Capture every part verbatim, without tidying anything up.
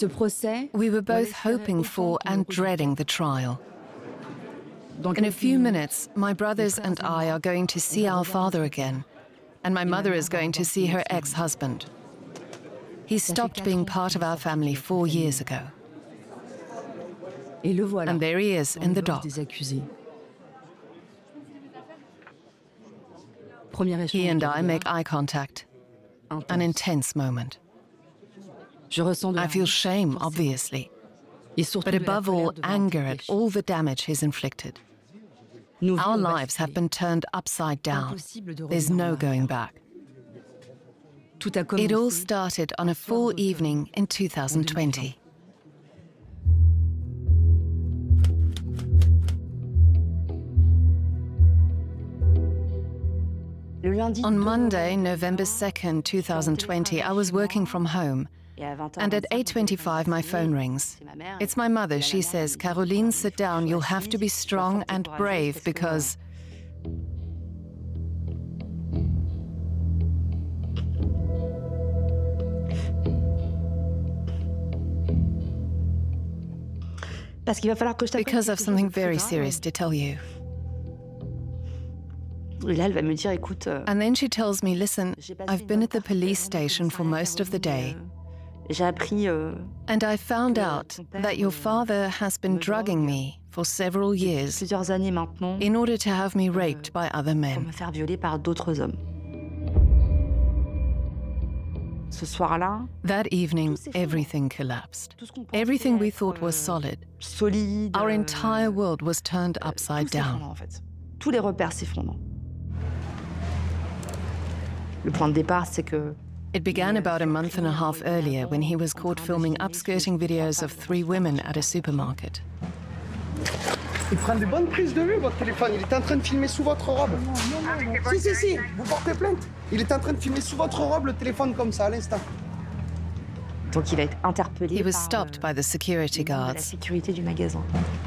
We were both hoping for and dreading the trial. In a few minutes, my brothers and I are going to see our father again, and my mother is going to see her ex-husband. He stopped being part of our family four years ago. And there he is in the dock. He and I make eye contact. An intense moment. I feel shame, obviously, but above all, anger at all the damage he's inflicted. Our lives have been turned upside down. There's no going back. It all started on a fall evening in two thousand twenty. On Monday, November second, two thousand twenty, I was working from home, and at eight twenty-five my phone rings. It's my mother. She says, "Caroline, sit down. You'll have to be strong and brave because..." Because I've something very serious to tell you. And then she tells me, "Listen, I've been at the police station for most of the day, and I found out that your father has been drugging me for several years in order to have me raped by other men." That evening, everything collapsed. Everything we thought was solid. Our entire world was turned upside down. It began about a month and a half earlier when he was caught filming upskirting videos of three women at a supermarket. Il prend des bonnes prises de vue, votre téléphone. Il est en train de filmer sous votre robe. Si, si, si, vous portez plainte. Il est en train de filmer sous votre robe le téléphone comme ça, à l'instant. Donc il a été interpellé. He was stopped by the security guards. La sécurité du magasin.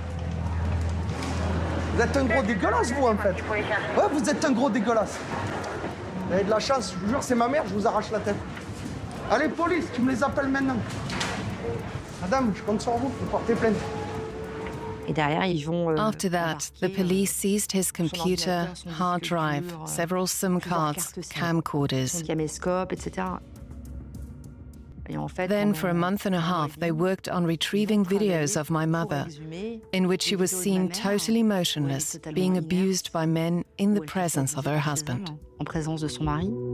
Vous êtes un gros dégueulasse, vous, en fait. Ouais, vous êtes un gros dégueulasse. Vous avez de la chance, je vous jure, c'est ma mère, je vous arrache la tête. Allez, police, tu me les appelles maintenant. Madame, je compte sur vous, vous portez plainte. After that, the police seized his computer, hard drive, several SIM cards, camcorders. Then, for a month and a half, they worked on retrieving videos of my mother, in which she was seen totally motionless, being abused by men in the presence of her husband.